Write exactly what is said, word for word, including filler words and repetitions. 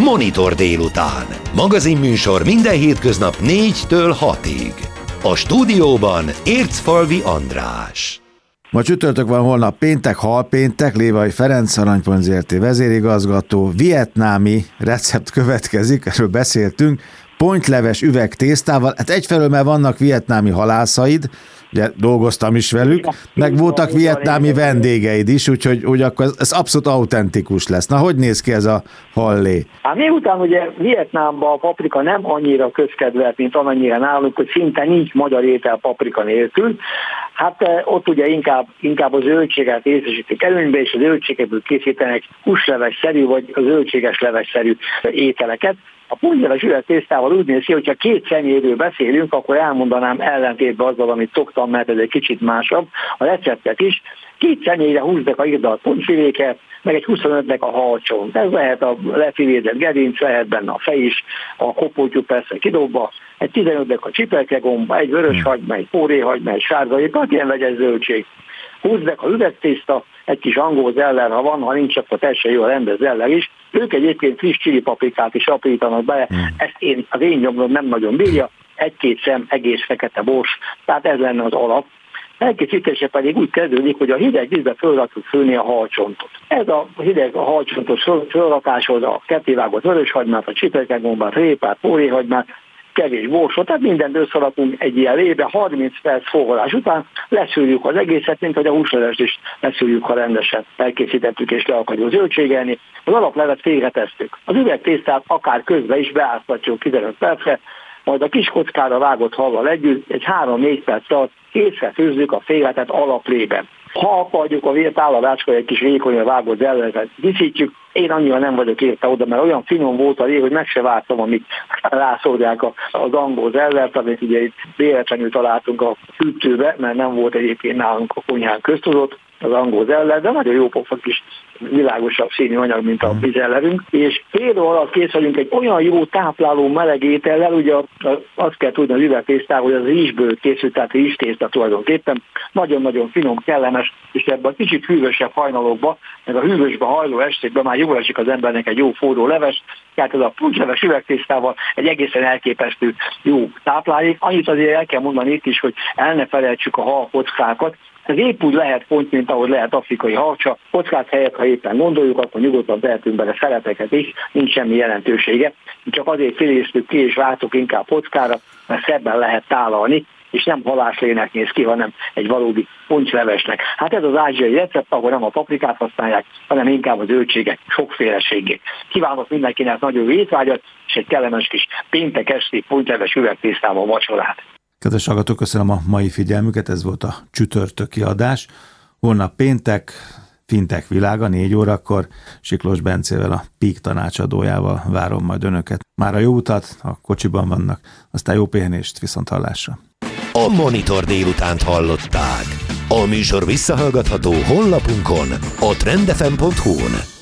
Monitor délután. Magazinműsor minden hétköznap négytől hatig. A stúdióban Ércfalvi András. Ma csütörtök van, holnap péntek, halpéntek, Lévai Ferenc, Aranypont Zé Er Té vezérigazgató. Vietnámi recept következik, erről beszéltünk, pontyleves üvegtésztával. Hát egyfelől már vannak vietnámi halászaid, ugye dolgoztam is velük, meg voltak vietnámi vendégeid is, úgyhogy úgy akkor ez, ez abszolút autentikus lesz. Na, hogy néz ki ez a hallé? Hát miután ugye Vietnámban a paprika nem annyira közkedvelt, mint amennyire nálunk, hogy szinte nincs magyar étel paprika nélkül, hát ott ugye inkább, inkább a zöldséget részesítik előnybe, és a zöldségekből készítenek húslevesszerű, vagy a zöldséges levesszerű ételeket. A pontyleves üvegtésztával úgy néz ki, hogyha két személyről beszélünk, akkor elmondanám ellentétben azzal, amit szoktam, mert ez egy kicsit másabb, a receptet is. Két személyre húsz deka irdat pontyfiléket, meg egy huszonöt deka halcsont. Ez lehet a lefilézett gerinc, lehet benne a fej is, a kopótyú persze kidobva, egy tizenöt deka csipelkegomba, egy vöröshagyma, egy póréhagyma, egy sárgaépa, ilyen vegyes zöldség. húsz deka üvegtészta, egy kis angol zeller, ha van, ha nincs, akkor teljesen jó a rendes zeller is. Ők egyébként friss csilipaprikát is aprítanak bele, mm. ezt én, az én nyomrom nem nagyon bírja, egy-két szem egész fekete bors, tehát ez lenne az alap. Elkészítése pedig úgy kezdődik, hogy a hideg vízbe fölrakjuk főni a halcsontot. Ez a hideg a halcsontos fölrakáshoz a kettévágott vöröshagymát, a csipelkegombát, répát, póréhagymát, kevés borsot, tehát mindent összerakunk egy ilyen lébe, harminc perc fogolás után leszűrjük az egészet, mint hogy a húslevest is leszűrjük, ha rendesen elkészítettük és le akarjuk zöldségelni. Az alaplevet félretesztük. Az üvegtésztát akár közben is beáztatjuk tizenöt percre, majd a kis kockára vágott hallal együtt egy három-négy perc alatt készre főzzük a félretet alaplében. Ha akarjuk a vért állavácskor egy kis vékonyra vágott zelleret díszítjük, én annyira nem vagyok érte oda, mert olyan finom volt a ré, hogy meg se vártam, amíg rászórják az angol zellert, amit ugye itt véletlenül találtunk a hűtőbe, mert nem volt egyébként nálunk a konyhán köztudott az angol zeller, de nagyon jó pofa kis világosabb színű anyag, mint a mi zellerünk, és fél óra alatt kész vagyunk egy olyan jó tápláló meleg étellel, ugye azt kell tudni az üvegtésztával, hogy az rizsből készült, tehát rizstészta tulajdonképpen, nagyon-nagyon finom, kellemes, és ebben a kicsit hűvösebb hajnalokba, meg a hűvösbe hajló estékben már jól esik az embernek egy jó forró leves, tehát ez a pontyleves üvegtésztával egy egészen elképesztő jó táplálék. Annyit azért el kell mondani itt is, hogy el ne felejtsük a halkockákat. Ez épp úgy lehet pont, mint ahogy lehet afrikai harcsa. Kockák helyett, ha éppen gondoljuk, akkor nyugodtan tehetünk bele szeleteket is, nincs semmi jelentősége. Csak azért filéztük ki és váltok inkább kockára, mert szebben lehet tálalni, és nem haláslének néz ki, hanem egy valódi pontylevesnek. Hát ez az ázsiai recept, ahol nem a paprikát használják, hanem inkább a zöldségek sokféleségét. Kívánok mindenkinek nagyon jó étvágyat, és egy kellemes kis péntek esti pontleves üvegtésztával vacsorát. Kedves hallgatók, köszönöm a mai figyelmüket, ez volt a csütörtöki adás. Holnap péntek, Fintek világa, négy órakor, Siklós Bencével, a Peak tanácsadójával várom majd önöket. Már a jó utat, a kocsiban vannak, aztán jó pihenést, viszont hallásra. A Monitor délutánt hallották. A műsor visszahallgatható honlapunkon, a trend ef em pont hu-n.